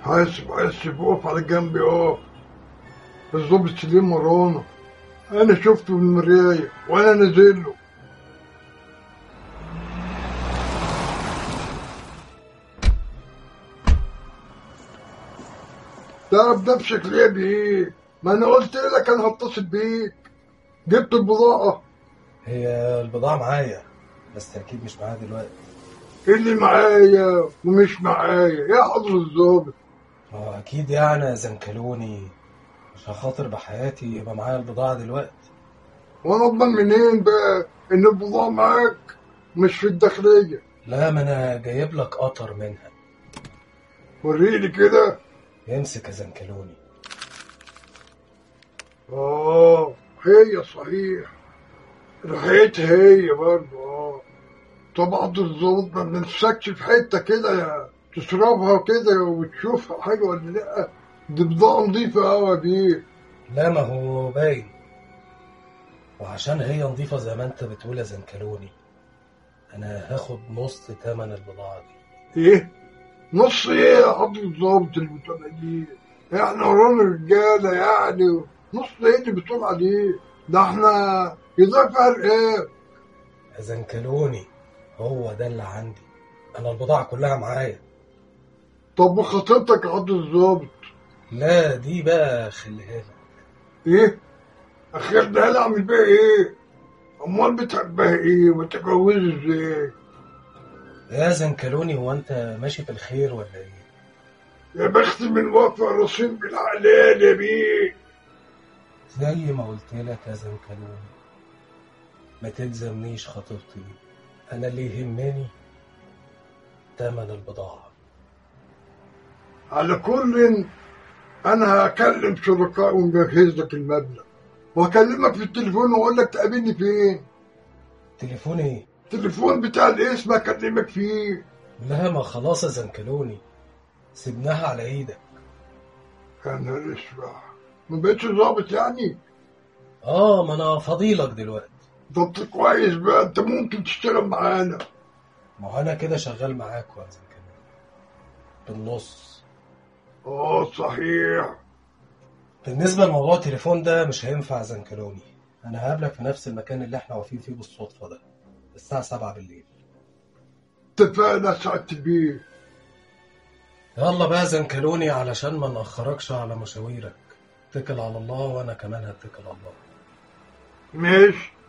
حاسب اقف على جنبي اقف. الظابط سليم ورانا، انا شفته من المرايه وانا نازل له. تعرف نفسك ليه بايه؟ ما انا قلت لك انا هتصل بيك. جبت البضاعه. هي البضاعة معايا، بس أكيد مش معايا دلوقتي. إيه اللي معايا ومش معايا يا حضر الظابط؟ أكيد يعني زنكلوني، مش هخاطر بحياتي يبقى معايا البضاعة دلوقتي. وانا اضمن منين بقى ان البضاعه معاك مش في الداخليه؟ لا، ما أنا جايب لك قطر منها. وريني كده. امسك يا زنكلوني. هي صحيح، ريحتها هي برضه. طبعا الظابط ما بنمسكش في حته كده تشربها كده وتشوفها حاجه ولا لا. دي بضاعه نضيفه قوي دي. لا، ما هو باين، وعشان هي نظيفة زي ما انت بتقول يا زنكلوني انا هاخد نص تمن البضاعة دي. ايه؟ نص ايه يا حضر الظابط اللي بتقول عليه؟ احنا ورانا رجاله يعني. نص ايه اللي بتقول عليه؟ ده احنا يضيع فرق ايه؟ يا زنكلوني هو ده اللي عندي، انا البضاعة كلها معايا. طب وخطيبتك يا حضر الظابط؟ لا دي بقى خليها لك. ايه؟ اخرنا هلا اعمل بيها ايه؟ امال بتحبها ايه وتتجوزها ازاي؟ يا زنكلوني هو انت ماشي في الخير ولا ايه؟ يا بخت من وفى رصيد بالحلال يا بيه. زي ما قلت لك يا زنكلوني ما تلزمنيش خطيبتي، انا اللي يهمني تمن البضاعة. على كل انا هكلم شركائي ونجهز لك المبلغ، وهكلمك في التليفون واقول لك تقابلني فين. تليفون ايه؟ التليفون بتاع الاسم هكلمك فيه. لا ما خلاص يا زنكلوني سيبناها على ايدك. يا نهار اسود، ما بقتش ظابط يعني؟ ما انا فضيلك دلوقتي. ضبط كويس بقى، انت ممكن تشتغل معانا. ما هو انا كده شغال معاك يا زنكلوني بالنص. صحيح. بالنسبة لموضوع التليفون ده مش هينفع يا زنكلوني، انا هقابلك في نفس المكان اللي احنا واقفين فيه بالصدفة ده الساعة 7 بالليل. اتفقنا ساعة البيت. يلا بقى زنكلوني علشان ما نأخركش على مشاويرك. اتكل على الله وانا كمان هتكل على الله. ماشي.